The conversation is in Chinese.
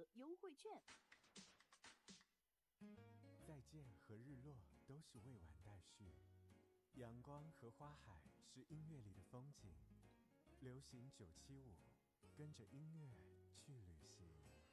优惠券。 再见和日落都是未完待续，阳光和花海是音乐里的风景。流行975，跟着音乐去旅行。